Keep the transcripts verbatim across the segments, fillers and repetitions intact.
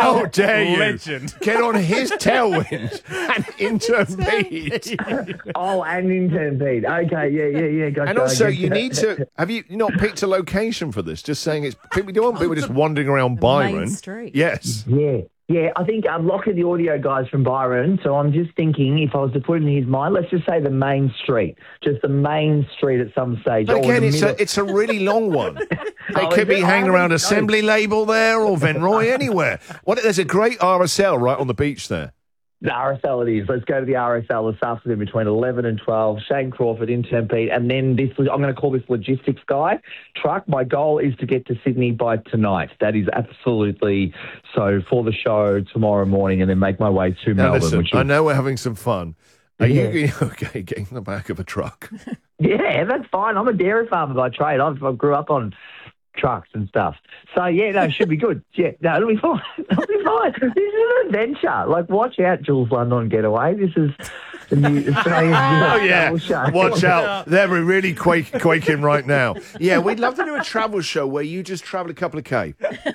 How dare you? Legend. Get on his tailwind and intern Pete. Oh, and intern Pete. Okay, yeah, yeah, yeah. Gotcha, And also, I get you that. need to. Have you not picked a location for this? Just saying it's. We don't want people just wandering around Byron. main street. Yes. Yeah. Yeah, I think I'm locking the audio guys from Byron, so I'm just thinking if I was to put it in his mind, let's just say the main street, just the main street at some stage. But or again, the it's middle. a, it's a really long one. They Oh, could is be it? hanging I around don't know. Assembly Label there or Venroy, anywhere. What, there's a great R S L right on the beach there. The R S L it is. Let's go to the R S L this afternoon between eleven and twelve. Shane Crawford, intern Pete, and then this, I'm going to call this logistics guy. Truck, my goal is to get to Sydney by tonight. That is absolutely so for the show tomorrow morning and then make my way to Now Melbourne. listen, which I is, know we're having some fun. Are Yeah. you okay getting in the back of a truck? Yeah, that's fine. I'm a dairy farmer by trade. I've, I grew up on trucks and stuff. So, yeah, no, it should be good. Yeah, no, it'll be fine. It'll be fine. This is an adventure. Like, watch out, Jules London Getaway. This is the new Australian Oh, yeah. travel show. Watch out. They're really quake, quaking right now. Yeah, we'd love to do a travel show where you just travel a couple of K.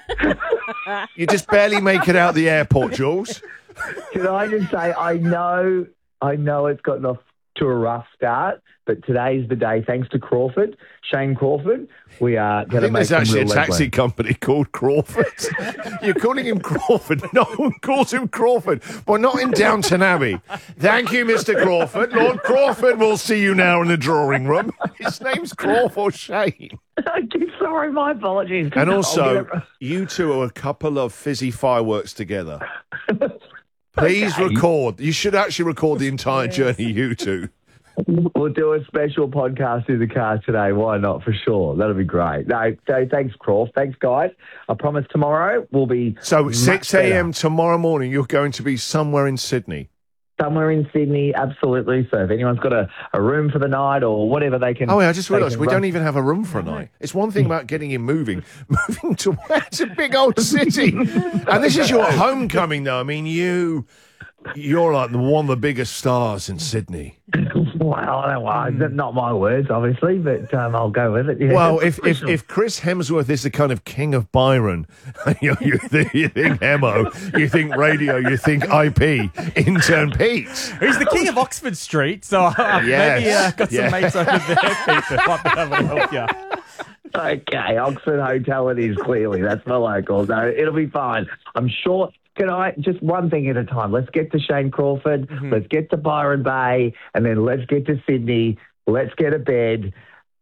You just barely make it out the airport, Jules. Can I just say, I know, I know it's gotten off to a rough start, but today's the day. Thanks to Crawford, Shane Crawford, we are I going to think make there's some actually a real taxi leg company called Crawford. You're calling him Crawford. No one calls him Crawford. Well, not in Downton Abbey. Thank you, Mister Crawford. Lord Crawford will see you now in the drawing room. His name's Crawford Shane. Sorry, my apologies. And I'll also, get it- you two are a couple of fizzy fireworks together. Please Okay. record. You should actually record the entire journey, you two. We'll do a special podcast in the car today. Why not? For sure. That'll be great. No, so thanks, Croft. Thanks, guys. I promise tomorrow we'll be So much six better. a.m. tomorrow morning, you're going to be somewhere in Sydney. Somewhere in Sydney, absolutely. So if anyone's got a, a room for the night or whatever they can... Oh, yeah, I just they realised can we run- don't even have a room for a night. It's one thing about getting him moving. Moving to where? It's a big old city. And this is your homecoming, though. I mean, you... You're like one of the biggest stars in Sydney. Well, I don't know. That's not my words, obviously, but um, I'll go with it. Yeah. Well, if, if if Chris Hemsworth is the kind of king of Byron, you, you, think, you think Hemo, you think radio, you think I P, intern Pete. He's the king of Oxford Street, so uh, Yes. maybe uh, got some Yes. mates over there, Pete, that might be able to help you. Okay, Oxford Hotel it is, clearly. That's my local. No, it'll be fine. I'm sure... Can I, just one thing at a time. Let's get to Shane Crawford. Mm-hmm. Let's get to Byron Bay. And then let's get to Sydney. Let's get a bed.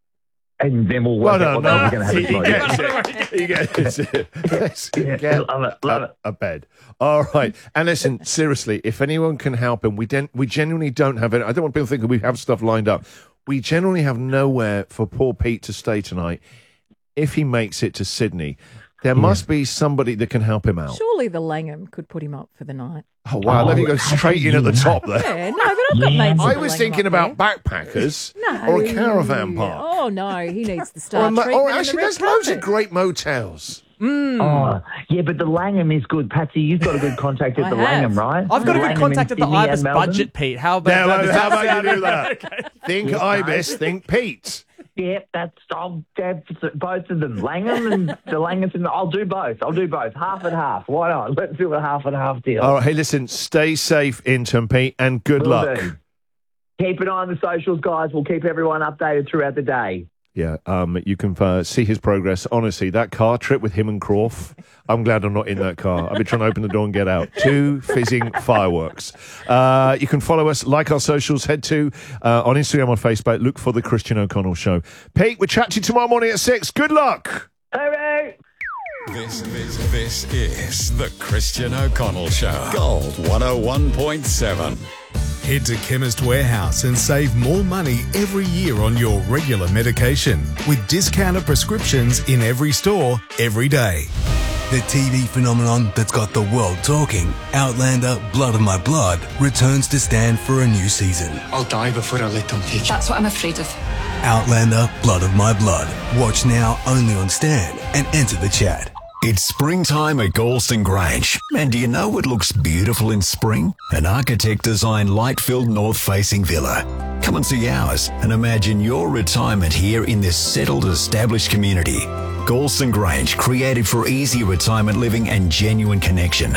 And then we'll Well work out done. what No, we're going to he, have he a gets it. He gets it. Let's Yeah, get love it, love a, it. a bed. All right. And listen, seriously, if anyone can help him, we, den- we genuinely don't have it. I don't want people thinking we have stuff lined up. We generally have nowhere for poor Pete to stay tonight if he makes it to Sydney. There must be somebody that can help him out. Surely the Langham could put him up for the night. Oh, wow. Let me go straight in at the top there. Yeah, no, but I've got mates. I at was the thinking Langham about up there. backpackers No. or a caravan park. Oh, no, he needs the Or, star a mo- treatment or and the actually, red there's loads of carpet. great motels. Oh, yeah, but the Langham is good. Patsy, you've got a good contact at I the have. Langham, right? I've got The a good Langham in contact at the Sydney and Ibis Melbourne? budget, Pete. How about, Now, that? Does how that about you sound do that? okay? Think Ibis, think Pete. Yep, that's I'll have both of them, Langham and the Langham. And I'll do both. I'll do both, half and half. Why not? Let's do a half and half deal. All right, hey, listen, stay safe, intern Pete, and good Will luck. do. Keep an eye on the socials, guys. We'll keep everyone updated throughout the day. Yeah, um, you can uh, see his progress. Honestly, that car trip with him and Croft, I'm glad I'm not in that car. I've been trying to open the door and get out. Two fizzing fireworks. Uh, you can follow us, like our socials, head to uh, on Instagram, on Facebook, look for The Christian O'Connell Show. Pete, we'll chat to you tomorrow morning at six. Good luck. Hooray! This, this, this is The Christian O'Connell Show. Gold one oh one point seven. Head to Chemist Warehouse and save more money every year on your regular medication with discounted prescriptions in every store, every day. The T V phenomenon that's got the world talking, Outlander Blood of My Blood, returns to stand for a new season. I'll die before I let them take you. That's what I'm afraid of. Outlander Blood of My Blood. Watch now only on Stan and enter the chat. It's springtime at Galston Grange. And do you know what looks beautiful in spring? An architect-designed light-filled north-facing villa. Come and see ours and imagine your retirement here in this settled, established community. Galston Grange, created for easy retirement living and genuine connection.